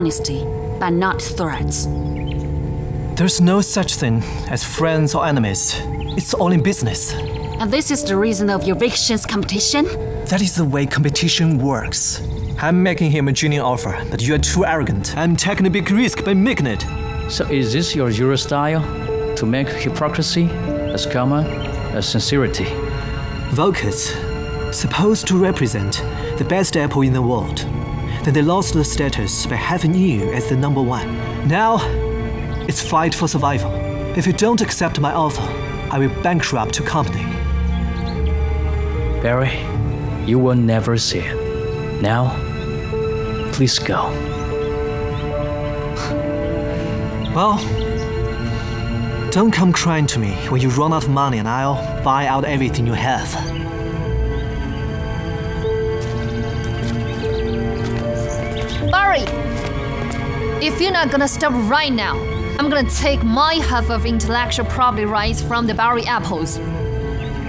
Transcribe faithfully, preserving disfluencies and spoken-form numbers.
honesty, but not threats. There's no such thing as friends or enemies. It's all in business. And this is the reason of your evictions competition? That is the way competition works. I'm making him a junior offer, but you are too arrogant. I'm taking a big risk by making it. So is this your Euro style? To make hypocrisy as common as sincerity? Vulcans, supposed to represent the best apple in the world. Then they lost the status by having you as the number one. Now, it's fight for survival. If you don't accept my offer, I will bankrupt your company. Barry, you will never see it. Now, please go. Well, don't come crying to me when you run out of money and I'll buy out everything you have. Barry! If you're not gonna stop right now, I'm gonna take my half of intellectual property rights from the Barry apples.